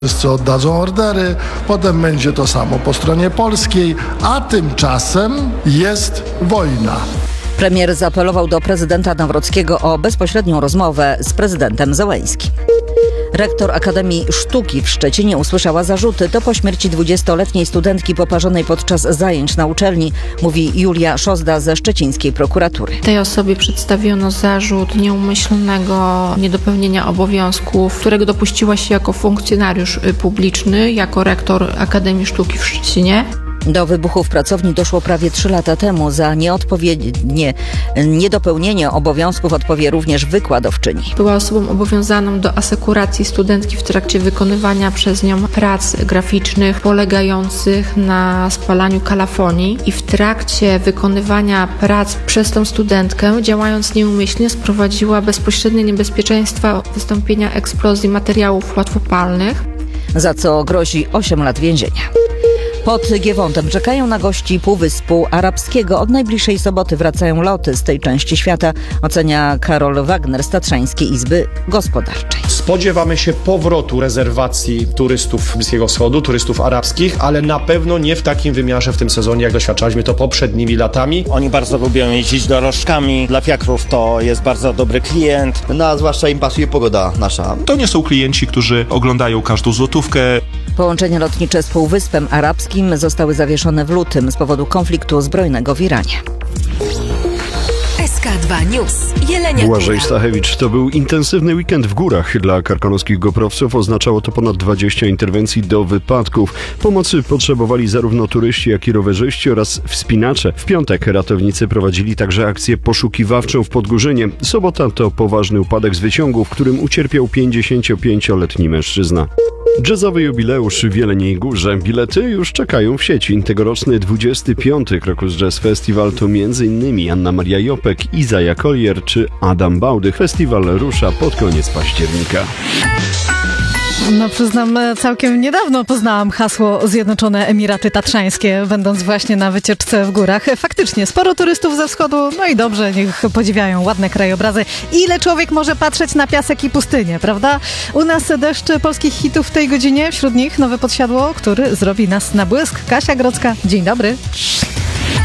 Wszyscy oddadzą ordery, potem będzie to samo po stronie polskiej, a tymczasem jest wojna. Premier zaapelował do prezydenta Nawrockiego o bezpośrednią rozmowę z prezydentem Zełeńskim. Rektor Akademii Sztuki w Szczecinie usłyszała zarzuty. To po śmierci 20-letniej studentki poparzonej podczas zajęć na uczelni, mówi Julia Szozda ze szczecińskiej prokuratury. Tej osobie przedstawiono zarzut nieumyślnego niedopełnienia obowiązków, którego dopuściła się jako funkcjonariusz publiczny, jako rektor Akademii Sztuki w Szczecinie. Do wybuchu w pracowni doszło prawie 3 lata temu. Za niedopełnienie obowiązków odpowie również wykładowczyni. Była osobą obowiązaną do asekuracji studentki w trakcie wykonywania przez nią prac graficznych polegających na spalaniu kalafonii i w trakcie wykonywania prac przez tą studentkę, działając nieumyślnie, sprowadziła bezpośrednie niebezpieczeństwa wystąpienia eksplozji materiałów łatwopalnych, za co grozi 8 lat więzienia. Pod Giewątem czekają na gości Półwyspu Arabskiego. Od najbliższej soboty wracają loty z tej części świata, ocenia Karol Wagner z Tatrzańskiej Izby Gospodarczej. Spodziewamy się powrotu rezerwacji turystów Bliskiego Wschodu, turystów arabskich, ale na pewno nie w takim wymiarze w tym sezonie, jak doświadczaliśmy to poprzednimi latami. Oni bardzo lubią jeździć dorożkami. Dla fiakrów to jest bardzo dobry klient. No, zwłaszcza im pasuje pogoda nasza. To nie są klienci, którzy oglądają każdą złotówkę. Połączenia lotnicze z Półwyspem Arabskim zostały zawieszone w lutym z powodu konfliktu zbrojnego w Iranie. SK2 News. Jelenia Błażej Góra. Stachewicz. To był intensywny weekend w górach. Dla karkonoskich goprowców oznaczało to ponad 20 interwencji do wypadków. Pomocy potrzebowali zarówno turyści, jak i rowerzyści oraz wspinacze. W piątek ratownicy prowadzili także akcję poszukiwawczą w Podgórzynie. Sobota to poważny upadek z wyciągu, w którym ucierpiał 55-letni mężczyzna. Jazzowy jubileusz w Jeleniej Górze. Bilety już czekają w sieci. Tegoroczny 25. Krokus Jazz Festival to m.in. Anna Maria Jopek, Izaja Collier czy Adam Bałdych. Festiwal rusza pod koniec października. No przyznam, całkiem niedawno poznałam hasło Zjednoczone Emiraty Tatrzańskie, będąc właśnie na wycieczce w górach. Faktycznie, sporo turystów ze wschodu, no i dobrze, niech podziwiają ładne krajobrazy. Ile człowiek może patrzeć na piasek i pustynię, prawda? U nas deszcz polskich hitów w tej godzinie, wśród nich nowe podsiadło, który zrobi nas na błysk. Kasia Grodzka, dzień dobry.